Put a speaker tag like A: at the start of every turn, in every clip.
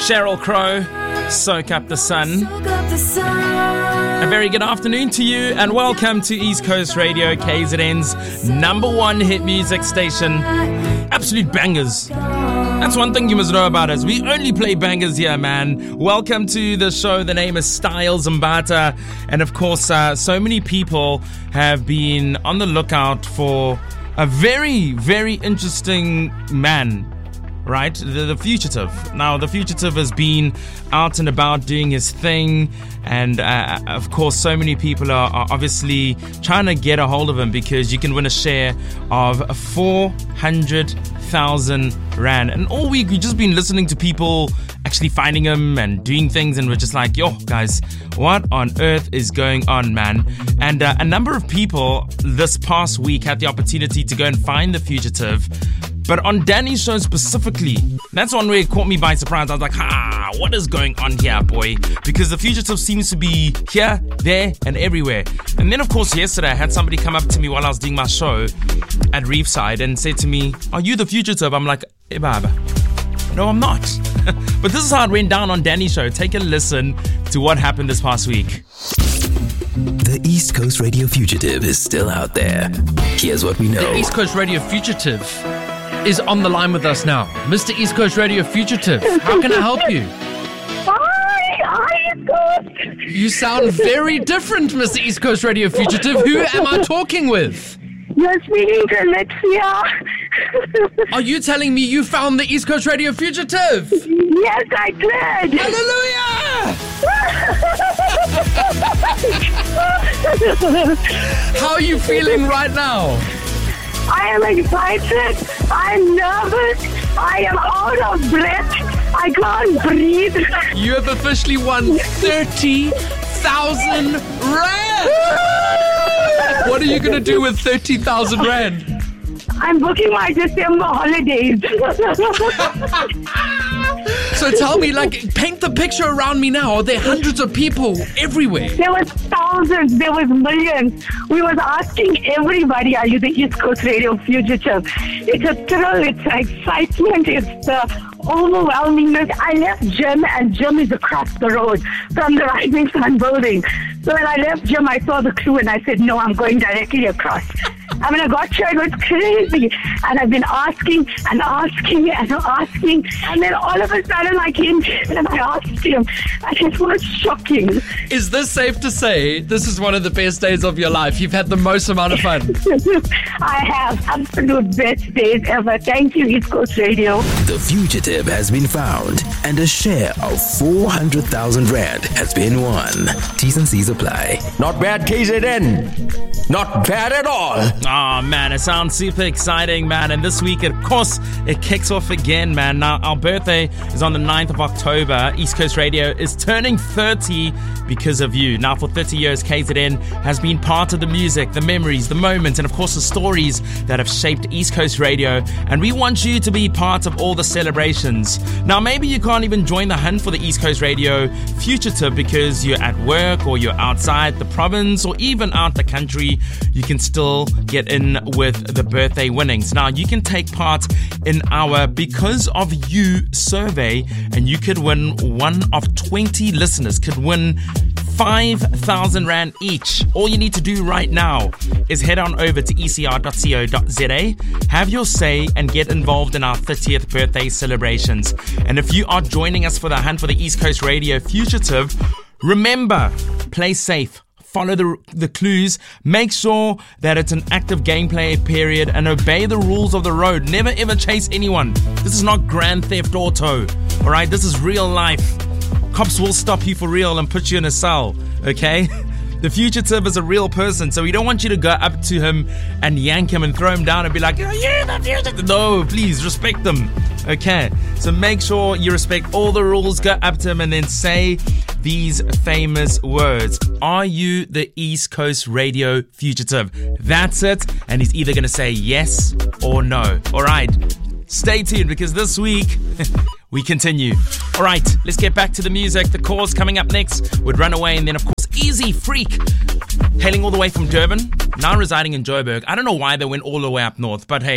A: Sheryl Crow, Soak Up the Sun. A very good afternoon to you and welcome to East Coast Radio, KZN's #1 hit music station. Absolute bangers. That's one thing you must know about us. We only play bangers here, man. Welcome to the show. The name is Styles Mbata. And of course, so many people have been on the lookout for a very, very interesting man. Right? The Fugitive. Now, The Fugitive has been out and about doing his thing. And, of course, so many people are obviously trying to get a hold of him because you can win a share of 400,000 Rand. And all week, we've just been listening to people actually finding him and doing things. And we're just like, yo, guys, what on earth is going on, man? And a number of people this past week had the opportunity to go and find The Fugitive. But on Danny's show specifically, that's one where it caught me by surprise. I was like, what is going on here, boy? Because The Fugitive seems to be here, there, and everywhere. And then, of course, yesterday I had somebody come up to me while I was doing my show at Reefside and say to me, are you The Fugitive? I'm like, hey, baba. No, I'm not. But this is how it went down on Danny's show. Take a listen to what happened this past week.
B: The East Coast Radio Fugitive is still out there. Here's what we know.
C: The East Coast Radio Fugitive is on the line with us now. Mr. East Coast Radio Fugitive, how can I help you?
D: Hi, East Coast.
C: You sound very different, Mr. East Coast Radio Fugitive. Who am I talking with?
D: You're speaking to Alexia.
C: Are you telling me you found the East Coast Radio Fugitive?
D: Yes, I did.
C: Hallelujah! How are you feeling right now?
D: I am excited. I'm nervous. I am out of breath. I can't breathe.
C: You have officially won 30,000 Rand. What are you going to do with 30,000 Rand?
D: I'm booking my December holidays.
C: So tell me, paint the picture around me now. Are there hundreds of people everywhere?
D: There was thousands. There was millions. We was asking everybody, are you the East Coast Radio Fugitive? It's a thrill. It's excitement. It's the overwhelmingness. I left gym, and gym is across the road from the Rising Sun building. So when I left gym, I saw the clue, and I said, no, I'm going directly across. I mean, I got here, it was crazy. And I've been asking and asking and asking. And then all of a sudden I came and I asked him. And it was shocking.
C: Is this safe to say this is one of the best days of your life? You've had the most amount of fun.
D: I have absolute best days ever. Thank you, East Coast Radio.
B: The Fugitive has been found and a share of 400,000 Rand has been won. T's and C's apply.
E: Not bad, KZN. Not bad at all.
A: Oh, man, it sounds super exciting, man. And this week, of course, it kicks off again, man. Now, our birthday is on the 9th of October. East Coast Radio is turning 30 because of you. Now, for 30 years, KZN has been part of the music, the memories, the moments, and, of course, the stories that have shaped East Coast Radio. And we want you to be part of all the celebrations. Now, maybe you can't even join the hunt for the East Coast Radio Fugitive because you're at work or you're outside the province or even out the country. You can still get in with the birthday winnings. Now, you can take part in our Because of You survey, and you could win one of 20 listeners, could win 5,000 Rand each. All you need to do right now is head on over to ecr.co.za, have your say, and get involved in our 30th birthday celebrations. And if you are joining us for the hunt for the East Coast Radio Fugitive, remember, play safe. Follow the clues, make sure that it's an active gameplay period, and obey the rules of the road. Never ever chase anyone. This is not Grand Theft Auto, alright? This is real life. Cops will stop you for real and put you in a cell, okay? The Fugitive is a real person, so we don't want you to go up to him and yank him and throw him down and be like, yeah, the Fugitive. No, please, respect them, okay? So make sure you respect all the rules, go up to him and then say these famous words. Are you the East Coast Radio Fugitive? That's it. And he's either going to say yes or no. All right. Stay tuned because this week we continue. All right. Let's get back to the music. The Cause coming up next with Runaway. And then, of course, Easy Freak, hailing all the way from Durban, now residing in Joburg. I don't know why they went all the way up north, but hey,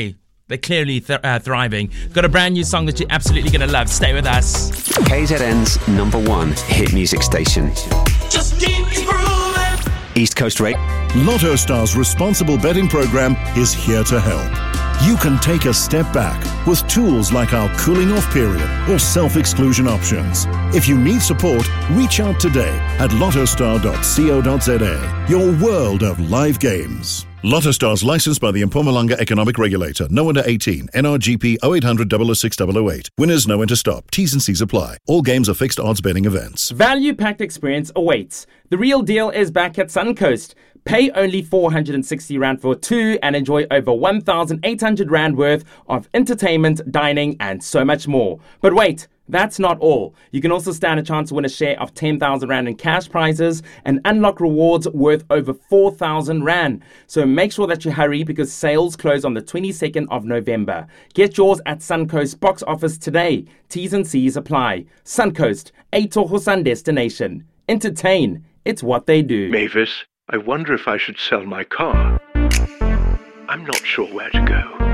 A: They're clearly thriving. Got a brand new song that you're absolutely going to love. Stay with us.
F: KZN's #1 hit music station.
G: Just keep grooving.
F: East Coast Radio.
H: Lotto Star's responsible betting program is here to help. You can take a step back with tools like our cooling off period or self-exclusion options. If you need support, reach out today at lottostar.co.za, your world of live games. Lotto Star's licensed by the Mpumalanga Economic Regulator. No under 18. NRGP 0800 006 008. Winners no when to stop. T's and C's apply. All games are fixed odds betting events.
A: Value-packed experience awaits. The real deal is back at Suncoast. Pay only 460 Rand for 2 and enjoy over 1,800 Rand worth of entertainment, dining, and so much more. But wait, that's not all. You can also stand a chance to win a share of 10,000 Rand in cash prizes and unlock rewards worth over 4,000 Rand. So make sure that you hurry because sales close on the 22nd of November. Get yours at Suncoast box office today. T's and C's apply. Suncoast, a Tohosan destination. Entertain. It's what they do.
I: Mavis, I wonder if I should sell my car. I'm not sure where to go.